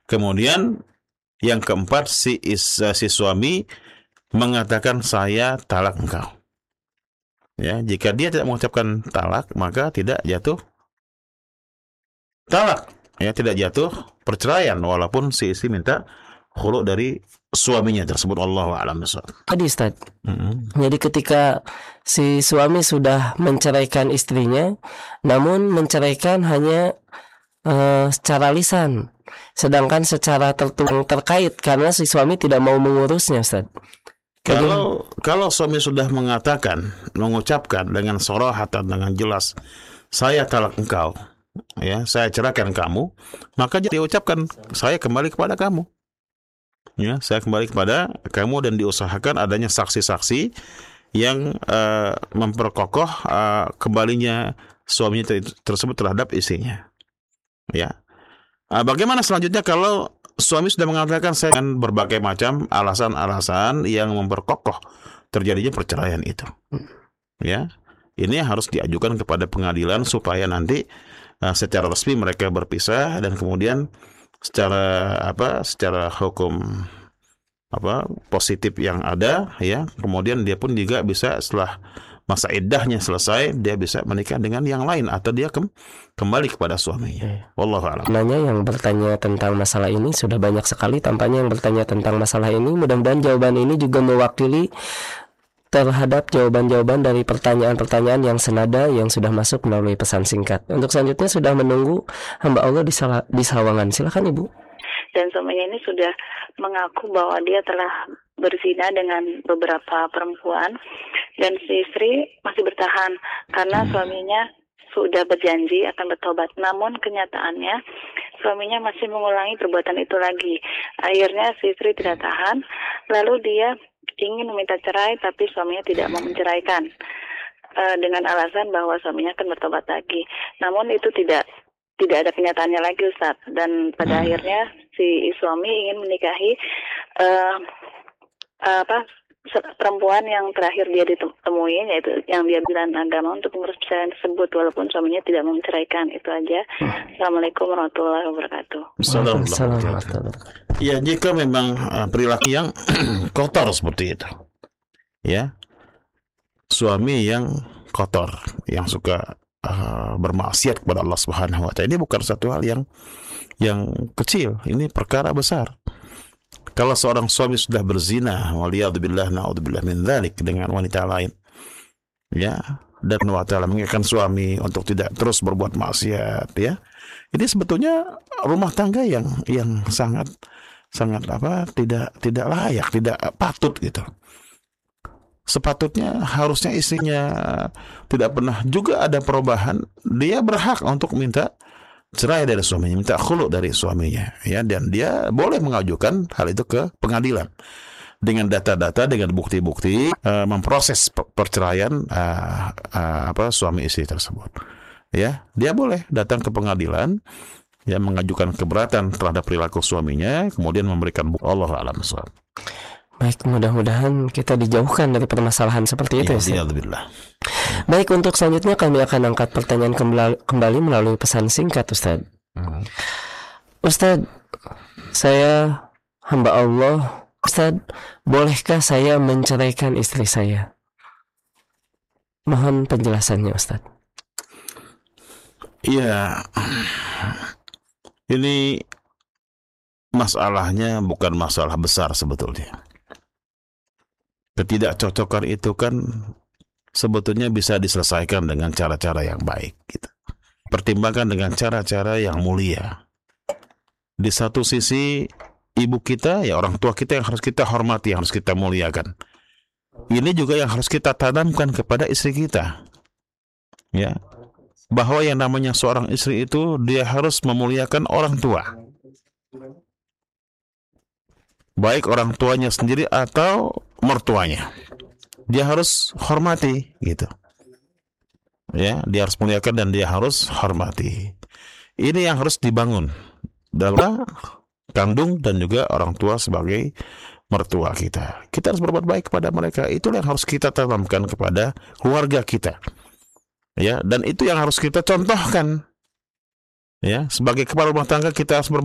Kemudian yang keempat, si suami mengatakan saya talak engkau. Ya, jika dia tidak mengucapkan talak, maka tidak jatuh talak. Ya, tidak jatuh perceraian walaupun si istri minta khulu dari suaminya tersebut. Allahu a'lam bishawab. Tadi Ustaz. Jadi ketika si suami sudah menceraikan istrinya, namun menceraikan hanya secara lisan, sedangkan secara tertuang terkait karena si suami tidak mau mengurusnya, Ustaz. Kalau suami sudah mengucapkan dengan sharahatan, dengan jelas, saya talak engkau, ya, saya ceraikan kamu, maka dia ucapkan saya kembali kepada kamu. Ya, saya kembali kepada kamu, dan diusahakan adanya saksi-saksi yang memperkokoh kembalinya suaminya tersebut terhadap istrinya. Ya. Bagaimana selanjutnya kalau suami sudah mengatakan saya dengan berbagai macam alasan-alasan yang memperkokoh terjadinya perceraian itu? Ya. Ini harus diajukan kepada pengadilan supaya nanti secara resmi mereka berpisah, dan kemudian secara hukum positif yang ada, ya, kemudian dia pun juga bisa setelah masa iddahnya selesai, dia bisa menikah dengan yang lain atau dia kembali kepada suaminya. Wallahu a'lam. Nanya yang bertanya tentang masalah ini sudah banyak sekali, tampaknya yang bertanya tentang masalah ini. Mudah-mudahan jawaban ini juga mewakili terhadap jawaban-jawaban dari pertanyaan-pertanyaan yang senada yang sudah masuk melalui pesan singkat. Untuk selanjutnya sudah menunggu hamba Allah di Sawangan. Silakan Ibu. Dan suaminya ini sudah mengaku bahwa dia telah berzina dengan beberapa perempuan, dan si istri masih bertahan karena suaminya sudah berjanji akan bertobat. Namun kenyataannya suaminya masih mengulangi perbuatan itu lagi. Akhirnya si istri tidak tahan, lalu dia ingin meminta cerai, tapi suaminya tidak mau menceraikan dengan alasan bahwa suaminya akan bertobat lagi. Namun itu tidak ada kenyataannya lagi, Ustaz. Dan pada akhirnya si suami ingin menikahi perempuan yang terakhir dia ditemui, yaitu yang dia bilang agama, untuk mengurus perceraian tersebut walaupun suaminya tidak mau menceraikan. Itu aja. Assalamualaikum warahmatullahi wabarakatuh. Assalamualaikum. Ya, jika memang perilaku yang kotor seperti itu, ya, suami yang kotor, yang suka bermaksiat kepada Allah Subhanahu wa ta'ala, ini bukan satu hal yang kecil, ini perkara besar. Kalau seorang suami sudah berzina, waliyadzubillah, na'udzubillah min dzalik, dengan wanita lain, ya, dan Allah Ta'ala mengingatkan suami untuk tidak terus berbuat maksiat, ya, ini sebetulnya rumah tangga yang sangat tidak layak, tidak patut gitu. Sepatutnya harusnya istrinya tidak pernah juga ada perubahan, dia berhak untuk minta cerai dari suaminya, minta khulu dari suaminya, ya, dan dia boleh mengajukan hal itu ke pengadilan dengan data-data, dengan bukti-bukti, memproses perceraian suami istri tersebut. Ya, dia boleh datang ke pengadilan, ya, mengajukan keberatan terhadap perilaku suaminya, kemudian memberikan bukti. Allahu a'lam bishawab. Baik, mudah-mudahan kita dijauhkan dari permasalahan seperti itu, ya. Baik, untuk selanjutnya kami akan angkat pertanyaan kembali melalui pesan singkat, Ustaz. Ustaz, saya hamba Allah. Ustaz, bolehkah saya menceraikan istri saya? Mohon penjelasannya, Ustaz. Iya, ini masalahnya bukan masalah besar sebetulnya. Ketidakcocokan itu kan sebetulnya bisa diselesaikan dengan cara-cara yang baik, gitu. Pertimbangkan dengan cara-cara yang mulia. Di satu sisi ibu kita, ya, orang tua kita yang harus kita hormati, yang harus kita muliakan. Ini juga yang harus kita tanamkan kepada istri kita, ya, bahwa yang namanya seorang istri itu dia harus memuliakan orang tua, baik orang tuanya sendiri atau mertuanya, dia harus hormati, gitu, ya, dia harus muliakan dan dia harus hormati. Ini yang harus dibangun dalam kandung dan juga orang tua sebagai mertua kita. Kita harus berbuat baik kepada mereka. Itulah yang harus kita tanamkan kepada keluarga kita, ya, dan itu yang harus kita contohkan, ya, sebagai kepala rumah tangga kita harus